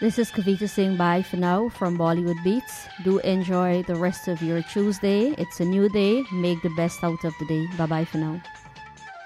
This is Kavita saying bye for now from Bollywood Beats. Do enjoy the rest of your Tuesday. It's a new day. Make the best out of the day. Bye-bye for now.